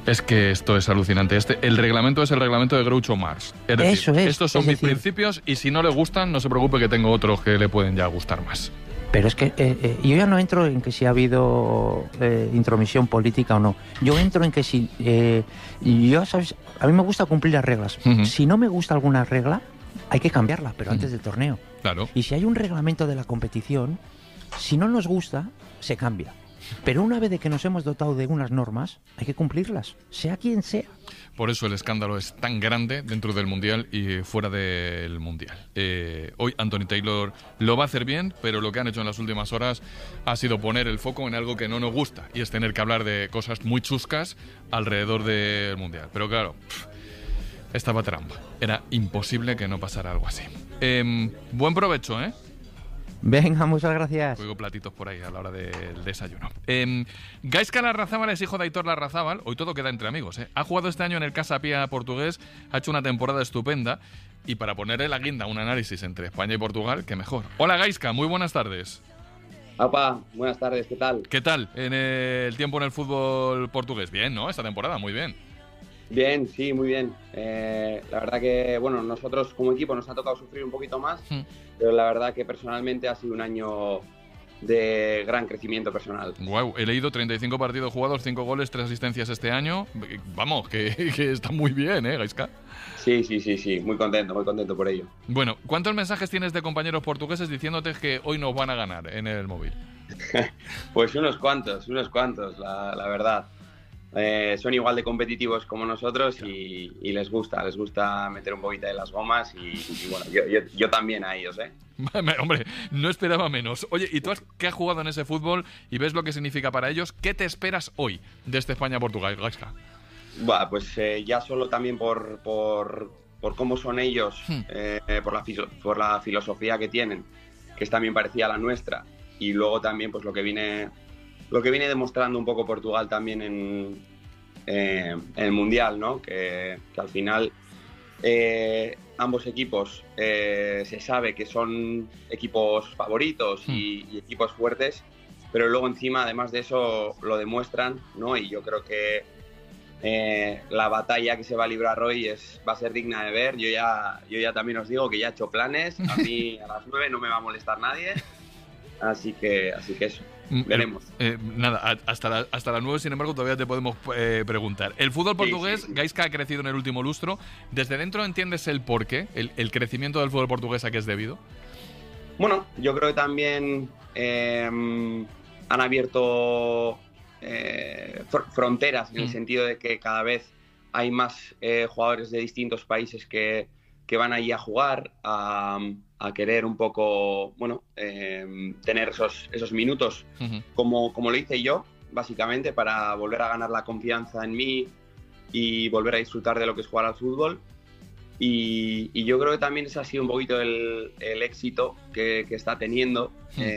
Es que esto es alucinante. El reglamento es el reglamento de Groucho Marx. Es decir, Eso es. Estos son mis principios y si no le gustan, no se preocupe que tengo otros que le pueden ya gustar más. Pero es que yo ya no entro en que si ha habido intromisión política o no. Yo entro en que si... ¿sabes? A mí me gusta cumplir las reglas. Si no me gusta alguna regla, hay que cambiarla, pero antes del torneo. Claro. Y si hay un reglamento de la competición, si no nos gusta, se cambia. Pero una vez de que nos hemos dotado de unas normas, hay que cumplirlas, sea quien sea. Por eso el escándalo es tan grande dentro del Mundial y fuera del Mundial. Hoy Anthony Taylor lo va a hacer bien, pero lo que han hecho en las últimas horas ha sido poner el foco en algo que no nos gusta, y es tener que hablar de cosas muy chuscas alrededor del Mundial. Pero claro, estaba trampa. Era imposible que no pasara algo así. Buen provecho, ¿eh? Venga, muchas gracias. Juego platitos por ahí a la hora del desayuno. Gaizka Larrazábal es hijo de Aitor Larrazábal. Hoy todo queda entre amigos, ¿eh? Ha jugado este año en el Casa Pia portugués, ha hecho una temporada estupenda. Y para ponerle la guinda a un análisis entre España y Portugal, qué mejor. Hola Gaizka, muy buenas tardes. Apa, buenas tardes, ¿qué tal? ¿Qué tal en el tiempo en el fútbol portugués? Bien, ¿no? Esta temporada, muy bien. Bien, sí, muy bien. La verdad que, bueno, nosotros como equipo nos ha tocado sufrir un poquito más, pero la verdad que personalmente ha sido un año de gran crecimiento personal. Wow, he leído 35 partidos jugados, 5 goles, 3 asistencias este año. Vamos, que está muy bien, ¿eh, Gaizka? Sí, muy contento por ello. Bueno, ¿cuántos mensajes tienes de compañeros portugueses diciéndote que hoy nos van a ganar en el móvil? Pues unos cuantos, la verdad. Son igual de competitivos como nosotros y les gusta meter un poquito de las gomas y bueno, yo también a ellos, ¿eh? Hombre, no esperaba menos. Oye, ¿y tú que has jugado en ese fútbol y ves lo que significa para ellos? ¿Qué te esperas hoy de este España-Portugal, Gaizka? Bueno, pues ya solo también por cómo son ellos, por la filosofía que tienen, que es también parecida a la nuestra, y luego también pues lo que viene demostrando un poco Portugal también en el Mundial, ¿no? Que al final ambos equipos se sabe que son equipos favoritos y equipos fuertes, pero luego encima, además de eso, lo demuestran, ¿no? Y yo creo que la batalla que se va a librar hoy va a ser digna de ver. Yo ya también os digo que ya he hecho planes. A mí a las 9 no me va a molestar nadie. Así que eso, veremos. Nada, hasta las 9, sin embargo, todavía te podemos preguntar. El fútbol portugués, sí. Gaizka ha crecido en el último lustro. ¿Desde dentro entiendes el porqué, el crecimiento del fútbol portugués a qué es debido? Bueno, yo creo que también han abierto fronteras en el sentido de que cada vez hay más jugadores de distintos países que van allí a jugar, a querer un poco, bueno, tener esos minutos como lo hice yo, básicamente, para volver a ganar la confianza en mí y volver a disfrutar de lo que es jugar al fútbol. Y yo creo que también ese ha sido un poquito el éxito que está teniendo.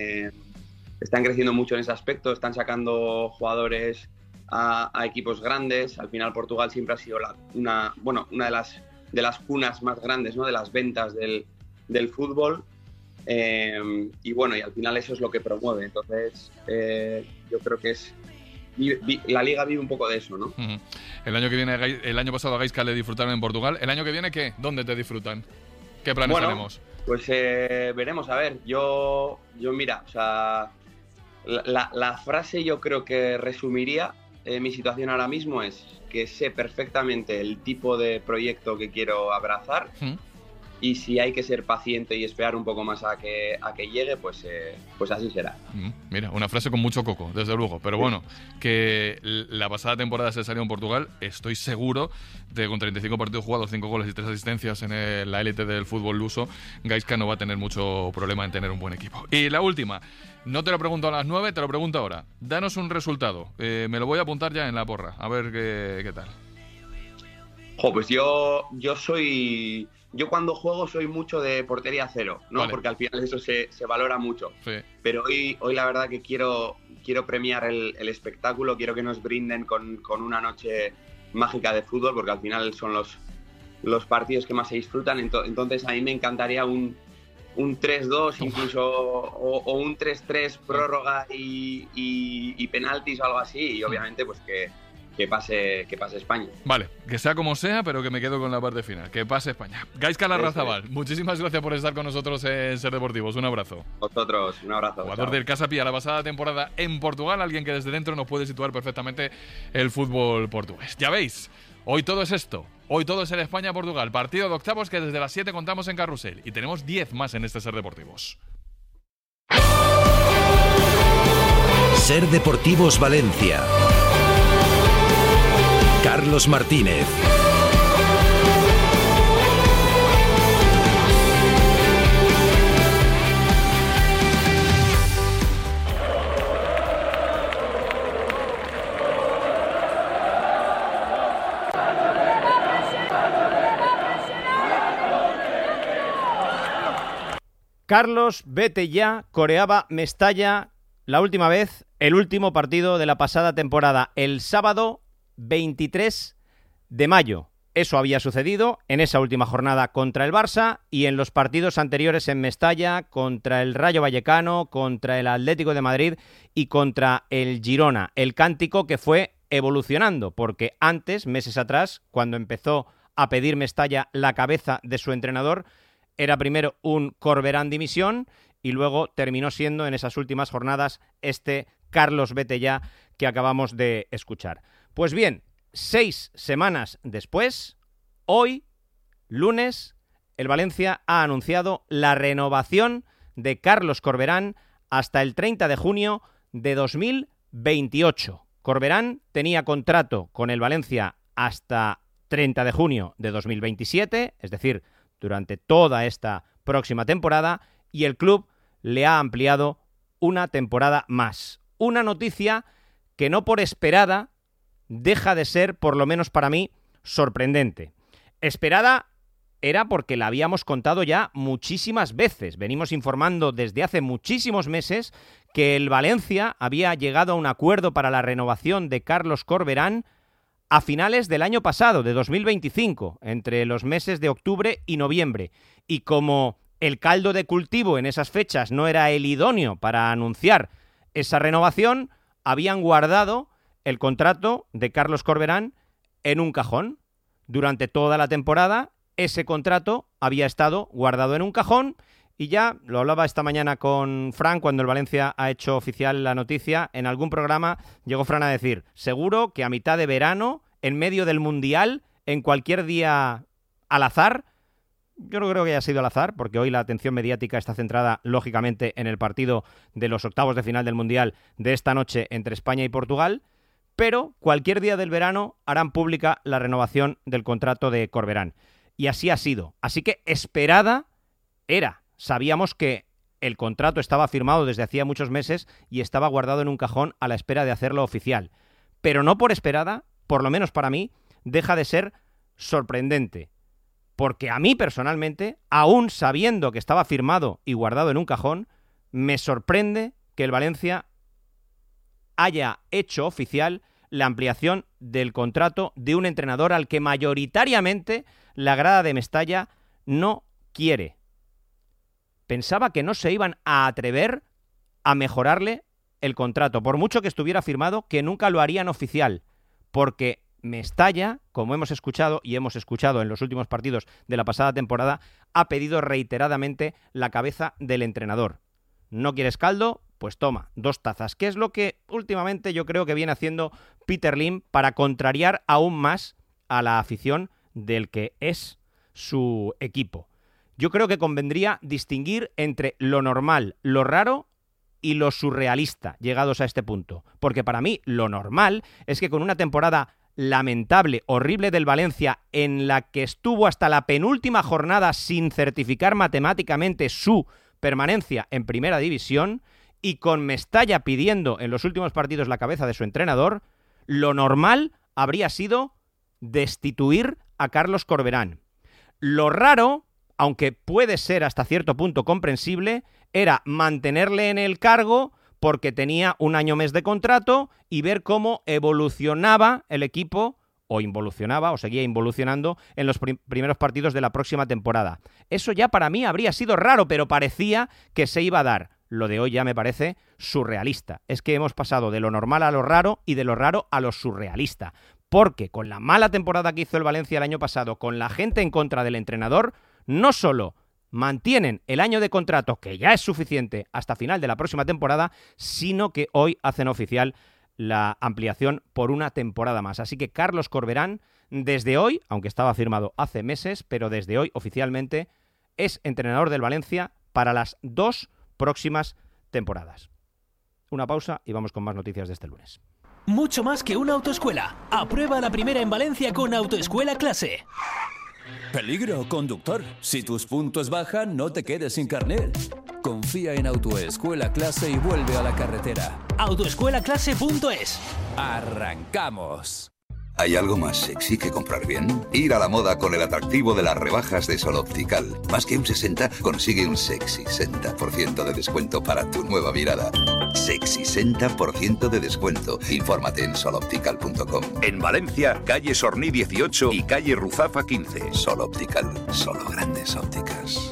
Están creciendo mucho en ese aspecto, están sacando jugadores a equipos grandes. Al final Portugal siempre ha sido una de las cunas más grandes, ¿no? De las ventas del fútbol, y bueno, y al final eso es lo que promueve. Entonces yo creo que la Liga vive un poco de eso, ¿no? El año pasado a Gaizka le disfrutaron en Portugal. ¿El año que viene qué? ¿Dónde te disfrutan? ¿Qué planes tenemos? Pues veremos, a ver, yo mira, o sea, la frase yo creo que resumiría mi situación ahora mismo es que sé perfectamente el tipo de proyecto que quiero abrazar, y si hay que ser paciente y esperar un poco más a que llegue, pues así será. Mira, una frase con mucho coco, desde luego, pero bueno, que la pasada temporada se salió en Portugal, estoy seguro de que con 35 partidos jugados, 5 goles y 3 asistencias en la élite del fútbol luso, Gaizka no va a tener mucho problema en tener un buen equipo. Y la última, no te lo pregunto a las 9, te lo pregunto ahora. Danos un resultado, me lo voy a apuntar ya en la porra, a ver qué tal. Pues yo cuando juego soy mucho de portería cero, ¿no? Vale. Porque al final eso se valora mucho. Sí. Pero hoy la verdad que quiero premiar el espectáculo, quiero que nos brinden con una noche mágica de fútbol, porque al final son los partidos que más se disfrutan. Entonces a mí me encantaría un 3-2 incluso, o un 3-3 prórroga y penaltis o algo así, y obviamente pues pase España. Vale, que sea como sea, pero que me quedo con la parte final. Que pase España. Gaizka Larrazabal, muchísimas gracias por estar con nosotros en Ser Deportivos. Un abrazo. Vosotros, un abrazo. Jugador del Casa Pia la pasada temporada en Portugal, alguien que desde dentro nos puede situar perfectamente el fútbol portugués. Ya veis, hoy todo es esto. Hoy todo es el España-Portugal. Partido de octavos que desde las 7 contamos en Carrusel. Y tenemos 10 más en este Ser Deportivos. Ser Deportivos Valencia. Carlos Martínez. Carlos, vete ya, coreaba Mestalla la última vez, el último partido de la pasada temporada, el sábado 23 de mayo. Eso había sucedido en esa última jornada contra el Barça y en los partidos anteriores en Mestalla contra el Rayo Vallecano, contra el Atlético de Madrid y contra el Girona. El cántico que fue evolucionando, porque antes, meses atrás, cuando empezó a pedir Mestalla la cabeza de su entrenador, era primero un Corberán dimisión y luego terminó siendo en esas últimas jornadas este Carlos vete ya que acabamos de escuchar. Pues bien, 6 semanas después, hoy, lunes, el Valencia ha anunciado la renovación de Carlos Corberán hasta el 30 de junio de 2028. Corberán tenía contrato con el Valencia hasta 30 de junio de 2027, es decir, durante toda esta próxima temporada, y el club le ha ampliado una temporada más. Una noticia que no por esperada deja de ser, por lo menos para mí, sorprendente. Esperada era porque la habíamos contado ya muchísimas veces. Venimos informando desde hace muchísimos meses que el Valencia había llegado a un acuerdo para la renovación de Carlos Corberán a finales del año pasado, de 2025, entre los meses de octubre y noviembre. Y como el caldo de cultivo en esas fechas no era el idóneo para anunciar esa renovación, habían guardado el contrato de Carlos Corberán en un cajón. Durante toda la temporada, ese contrato había estado guardado en un cajón y ya lo hablaba esta mañana con Fran cuando el Valencia ha hecho oficial la noticia. En algún programa llegó Fran a decir, seguro que a mitad de verano, en medio del Mundial, en cualquier día al azar. Yo no creo que haya sido al azar, porque hoy la atención mediática está centrada, lógicamente, en el partido de los octavos de final del Mundial de esta noche entre España y Portugal, pero cualquier día del verano harán pública la renovación del contrato de Corberán. Y así ha sido. Así que esperada era. Sabíamos que el contrato estaba firmado desde hacía muchos meses y estaba guardado en un cajón a la espera de hacerlo oficial. Pero no por esperada, por lo menos para mí, deja de ser sorprendente. Porque a mí personalmente, aún sabiendo que estaba firmado y guardado en un cajón, me sorprende que el Valencia haya hecho oficial la ampliación del contrato de un entrenador al que mayoritariamente la grada de Mestalla no quiere. Pensaba que no se iban a atrever a mejorarle el contrato, por mucho que estuviera firmado, que nunca lo harían oficial, porque Mestalla, como hemos escuchado y hemos escuchado en los últimos partidos de la pasada temporada, ha pedido reiteradamente la cabeza del entrenador. ¿No quieres caldo? Pues toma, 2 tazas, que es lo que últimamente yo creo que viene haciendo Peter Lim para contrariar aún más a la afición del que es su equipo. Yo creo que convendría distinguir entre lo normal, lo raro y lo surrealista, llegados a este punto. Porque para mí lo normal es que con una temporada lamentable, horrible del Valencia, en la que estuvo hasta la penúltima jornada sin certificar matemáticamente su permanencia en Primera División, y con Mestalla pidiendo en los últimos partidos la cabeza de su entrenador, lo normal habría sido destituir a Carlos Corberán. Lo raro, aunque puede ser hasta cierto punto comprensible, era mantenerle en el cargo porque tenía un año mes de contrato y ver cómo evolucionaba el equipo, o involucionaba, o seguía involucionando en los primeros partidos de la próxima temporada. Eso ya para mí habría sido raro, pero parecía que se iba a dar. Lo de hoy ya me parece surrealista. Es que hemos pasado de lo normal a lo raro y de lo raro a lo surrealista. porque con la mala temporada que hizo el Valencia el año pasado, con la gente en contra del entrenador, no solo mantienen el año de contrato, que ya es suficiente hasta final de la próxima temporada, sino que hoy hacen oficial la ampliación por una temporada más. Así que Carlos Corberán, desde hoy, aunque estaba firmado hace meses, pero desde hoy oficialmente es entrenador del Valencia para las 2 próximas temporadas. Una pausa y vamos con más noticias de este lunes. Mucho más que una autoescuela. Aprueba la primera en Valencia con Autoescuela Clase. Peligro, conductor. Si tus puntos bajan, no te quedes sin carnet. Confía en Autoescuela Clase y vuelve a la carretera. Autoescuelaclase.es. ¡Arrancamos! ¿Hay algo más sexy que comprar bien? Ir a la moda con el atractivo de las rebajas de Sol Optical. Más que un 60, consigue un sexy 60% de descuento para tu nueva mirada. Sexy 60% de descuento. Infórmate en soloptical.com. En Valencia, calle Sorní 18 y calle Ruzafa 15. Sol Optical, solo grandes ópticas.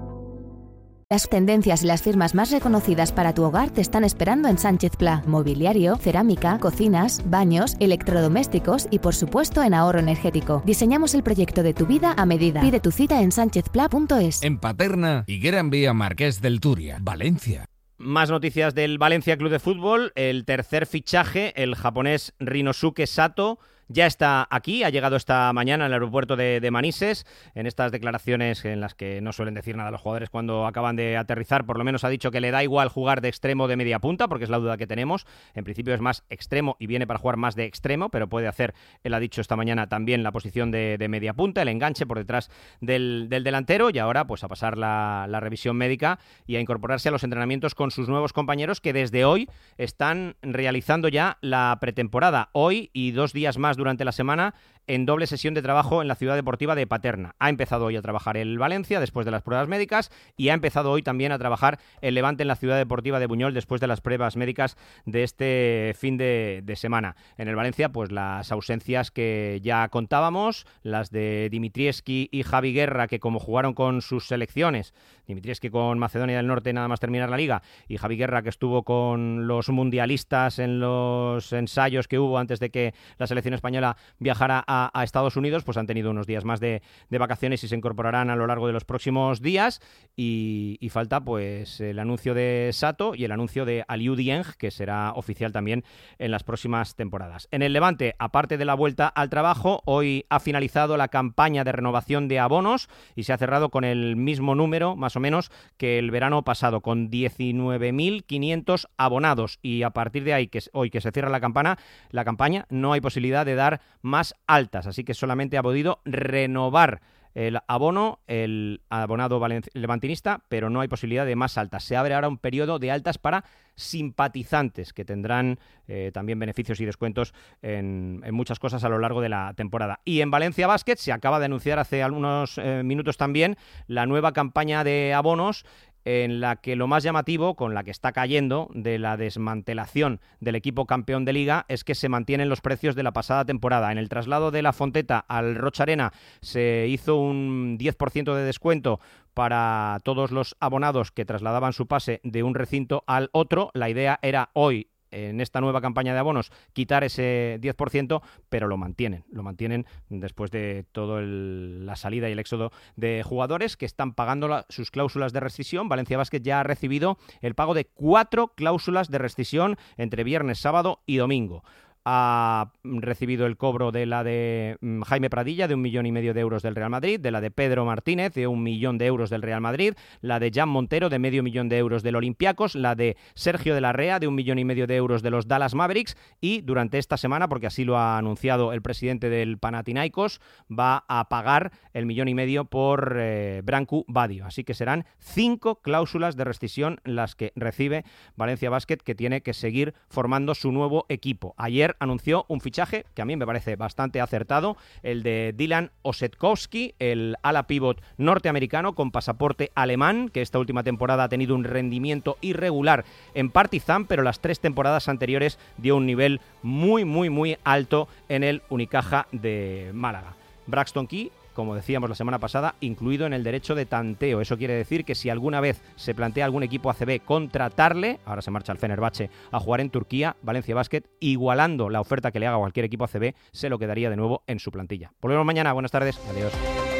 Las tendencias y las firmas más reconocidas para tu hogar te están esperando en Sánchez Pla. Mobiliario, cerámica, cocinas, baños, electrodomésticos y por supuesto en ahorro energético. Diseñamos el proyecto de tu vida a medida. Pide tu cita en sanchezpla.es. En Paterna y Gran Vía Marqués del Turia, Valencia. Más noticias del Valencia Club de Fútbol. El tercer fichaje, el japonés Rinosuke Sato, ya está aquí, ha llegado esta mañana al aeropuerto de Manises, en estas declaraciones en las que no suelen decir nada los jugadores cuando acaban de aterrizar. Por lo menos ha dicho que le da igual jugar de extremo o de media punta, porque es la duda que tenemos. En principio es más extremo y viene para jugar más de extremo, pero puede hacer, él ha dicho esta mañana, también la posición de media punta, el enganche por detrás del delantero, y ahora pues a pasar la revisión médica y a incorporarse a los entrenamientos con sus nuevos compañeros, que desde hoy están realizando ya la pretemporada. Hoy y 2 días más durante la semana en doble sesión de trabajo en la ciudad deportiva de Paterna. Ha empezado hoy a trabajar el Valencia después de las pruebas médicas y ha empezado hoy también a trabajar el Levante en la ciudad deportiva de Buñol después de las pruebas médicas de este fin de semana. En el Valencia, pues las ausencias que ya contábamos, las de Dimitrievski y Javi Guerra, que como jugaron con sus selecciones, Dimitrievski con Macedonia del Norte nada más terminar la liga, y Javi Guerra que estuvo con los mundialistas en los ensayos que hubo antes de que la selección española viajara a Estados Unidos, pues han tenido unos días más de vacaciones y se incorporarán a lo largo de los próximos días, y falta pues el anuncio de Sato y el anuncio de Aliou Dieng, que será oficial también en las próximas temporadas. En el Levante, aparte de la vuelta al trabajo, hoy ha finalizado la campaña de renovación de abonos y se ha cerrado con el mismo número, más o menos, que el verano pasado, con 19.500 abonados, y a partir de ahí, hoy que se cierra la campaña, no hay posibilidad de dar más altas, así que solamente ha podido renovar el abono, el abonado levantinista, pero no hay posibilidad de más altas. Se abre ahora un periodo de altas para simpatizantes, que tendrán también beneficios y descuentos en muchas cosas a lo largo de la temporada. Y en Valencia Basket se acaba de anunciar hace algunos minutos también la nueva campaña de abonos, en la que lo más llamativo, con la que está cayendo de la desmantelación del equipo campeón de Liga, es que se mantienen los precios de la pasada temporada. En el traslado de la Fonteta al Rocha Arena se hizo un 10% de descuento para todos los abonados que trasladaban su pase de un recinto al otro. La idea era hoy, en esta nueva campaña de abonos, quitar ese 10%, pero lo mantienen después de toda la salida y el éxodo de jugadores que están pagando sus cláusulas de rescisión. Valencia Basket ya ha recibido el pago de 4 cláusulas de rescisión entre viernes, sábado y domingo. Ha recibido el cobro de la de Jaime Pradilla, de 1,5 millones de euros del Real Madrid, de la de Pedro Martínez, de 1 millón de euros del Real Madrid, la de Jan Montero, de 0,5 millón de euros del Olympiacos, la de Sergio de la Rea, de 1,5 millones de euros de los Dallas Mavericks, y durante esta semana, porque así lo ha anunciado el presidente del Panathinaikos, va a pagar 1,5 millones por Branku Badio. Así que serán 5 cláusulas de rescisión las que recibe Valencia Basket, que tiene que seguir formando su nuevo equipo. Ayer anunció un fichaje que a mí me parece bastante acertado, el de Dylan Osetkowski, el ala pívot norteamericano con pasaporte alemán, que esta última temporada ha tenido un rendimiento irregular en Partizan, pero las 3 temporadas anteriores dio un nivel muy, muy, muy alto en el Unicaja de Málaga. Braxton Key como decíamos la semana pasada, incluido en el derecho de tanteo. Eso quiere decir que si alguna vez se plantea algún equipo ACB contratarle, ahora se marcha al Fenerbahce a jugar en Turquía, Valencia Basket, igualando la oferta que le haga cualquier equipo ACB, se lo quedaría de nuevo en su plantilla. Volvemos mañana, buenas tardes, adiós.